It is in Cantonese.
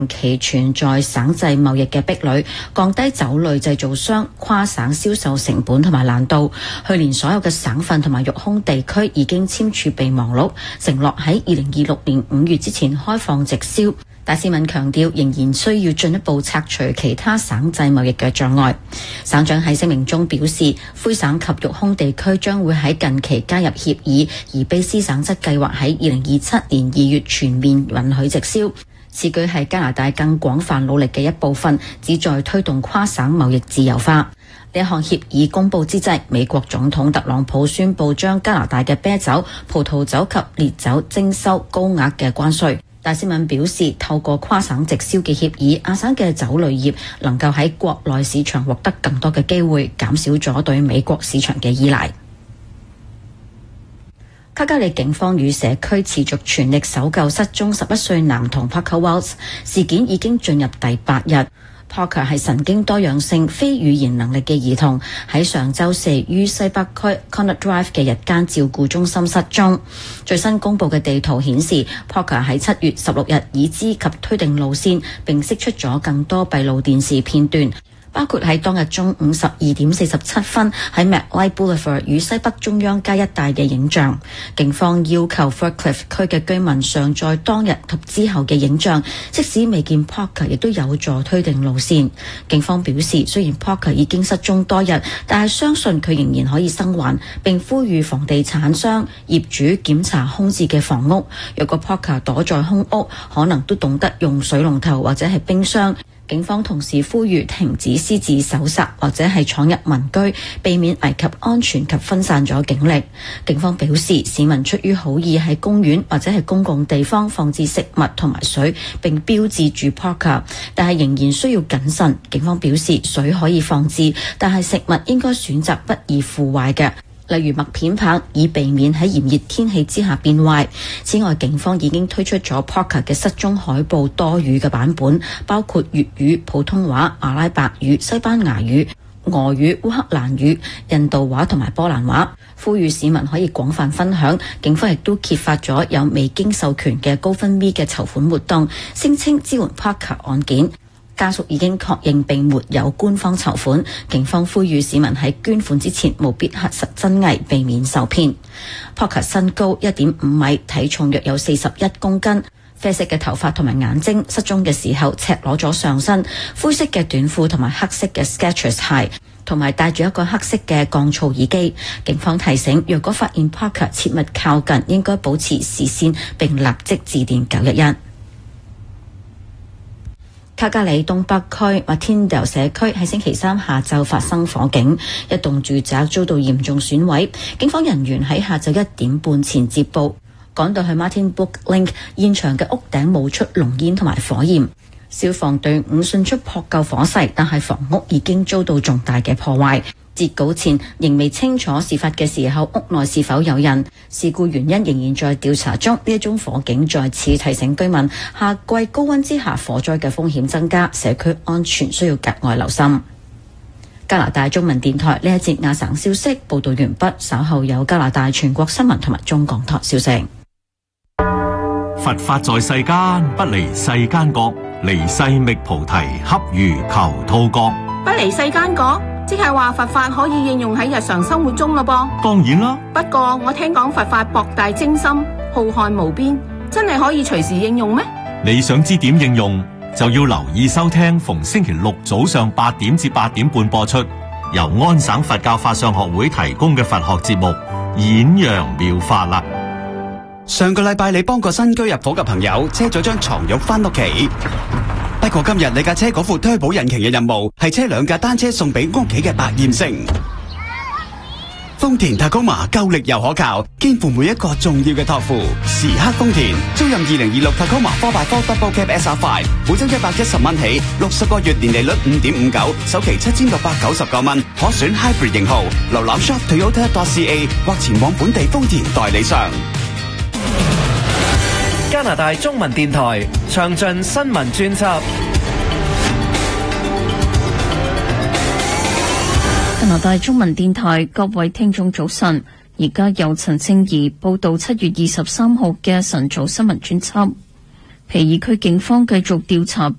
其存在省際貿易嘅壁壘，降低酒類製造商跨省銷售成本同埋難度。去年所有嘅省份同埋育空地區已經簽署備忘錄，承諾喺2026年5月之前開放直銷。戴斯敏強調，仍然需要進一步拆除其他省際貿易嘅障礙。省長喺聲明中表示，魁省及育空地區將會喺近期加入協議，而卑斯省則計劃喺2027年2月全面允許直銷。此舉係加拿大更廣泛努力嘅一部分，旨在推動跨省貿易自由化。呢一項協議公佈之際，美國總統特朗普宣布將加拿大嘅啤酒、葡萄酒及烈酒徵收高額嘅關稅。戴斯敏表示，透過跨省直銷嘅協議，亞省嘅酒類業能夠喺國內市場獲得更多嘅機會，減少咗對美國市場嘅依賴。卡加里警方與社區持續全力搜救失蹤11歲男童 Parker Wells， 事件已經進入第8日。Parker 係神經多樣性非語言能力嘅兒童，喺上週4於西北區 Connaught Drive 嘅日間照顧中心失蹤。最新公佈嘅地圖顯示 ，Parker 喺7月16日已知及推定路線，並釋出咗更多閉路電視片段，包括喺當日中午12點47分喺 McLeod Boulevard 與西北中央街一帶嘅影像。警方要求 Faircliff 區嘅居民上載當日及之後嘅影像，即使未見 Parker 亦都有助推定路線。警方表示，雖然 Parker 已經失蹤多日，但係相信佢仍然可以生還，並呼籲房地產商業主檢查空置嘅房屋。若果 Parker 躲在空屋，可能都懂得用水龍頭或者係冰箱。警方同時呼籲停止私自搜殺或者係闖入民居，避免危及安全及分散咗警力。警方表示，市民出於好意喺公園或者係公共地方放置食物同埋水，並標誌住 Parker， 但係仍然需要謹慎。警方表示，水可以放置，但係食物應該選擇不易腐壞嘅，例如麥片棒，以避免喺炎熱天氣之下變壞。此外，警方已經推出咗 Parker 嘅失蹤海報多語嘅版本，包括粵語、普通話、阿拉伯語、西班牙語、俄語、烏克蘭語、印度話同埋波蘭話，呼籲市民可以廣泛分享。警方亦都揭發咗有未經授權嘅GoFundMe嘅籌款活動，聲稱支援 Parker 案件。家屬已經確認並沒有官方籌款，警方呼籲市民喺捐款之前務必核實真偽，避免受騙。Parker 身高1.5米，體重約有41公斤，啡色嘅頭髮同埋眼睛，失蹤嘅時候赤裸咗上身，灰色嘅短褲同埋黑色嘅 Skechers 鞋，同埋戴住一個黑色嘅降噪耳機。警方提醒，若果發現 Parker， 切勿靠近，應該保持視線並立即致電911。卡加里東北區 Martindale 社區喺星期三下晝發生火警，一棟住宅遭到嚴重損毀。警方人員喺下晝1點半前接報，趕到去 Martin Brook Link 現場嘅屋頂冒出濃煙同埋火焰。消防隊伍迅速撲救火勢，但係房屋已經遭到重大嘅破壞。截稿前仍未清楚事發嘅時候屋內是否有人，事故原因仍然在調查中。呢一宗火警再次提醒居民，夏季高溫之下火災嘅風險增加，社區安全需要格外留心。加拿大中文電台呢一節亞省消息報道完畢，稍後有加拿大全國新聞同埋中港台消息。 佛法在世間，不離世間覺，離世覓菩提，恰如求兔角。 不離世間覺，即係話佛法可以應用喺日常生活中咯噃。 當然啦， 不過我聽講佛法博大精深，浩瀚無邊，真係可以隨時應用咩？ 你想知點應用，就要留意收聽逢星期六早上8點至8點半播出，由安省佛教法相學會提供嘅佛學節目《演揚妙法》啦。 上個禮拜你幫個新居入伙嘅朋友車咗張床褥翻屋企，不過今日你架車嗰副turbo引擎嘅任務係車2架單車送俾屋企嘅百厭星。豐田 Tacoma 夠力又可靠，肩負每一個重要嘅託付。時刻豐田租賃2026 Tacoma 4x4 Double Cab SR5，每周110蚊起，60個月年利率5.59，首期7699蚊，可選 Hybrid 型號。瀏覽 shop.toyota.ca 或前往本地豐田代理商。 加拿大中文電台詳盡新聞專輯。 加拿大中文電台各位聽眾早晨，而家由陳清儀報道7月23號嘅晨早新聞專輯。皮爾區警方繼續調查